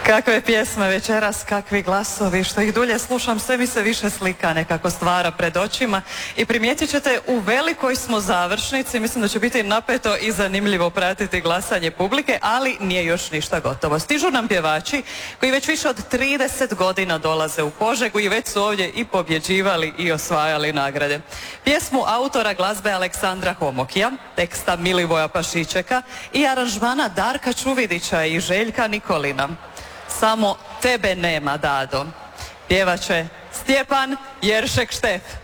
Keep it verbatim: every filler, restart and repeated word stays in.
Kakve pjesme večeras, kakvi glasovi, što ih dulje slušam sve mi se više slika nekako stvara pred očima i primijetit ćete u velikoj smo završnici, mislim da će biti napeto i zanimljivo pratiti glasanje publike, ali nije još ništa gotovo. Stižu nam pjevači koji već više od trideset godina dolaze u Požegu i već su ovdje i pobjeđivali i osvajali nagrade. Pjesmu autora glazbe Aleksandra Homokija, teksta Milivoja Pašičeka i aranžmana Darka Čuvidića i Željka Nikolina. Samo tebe nema, Dado. Pjevat će Stjepan Jeršek Štef.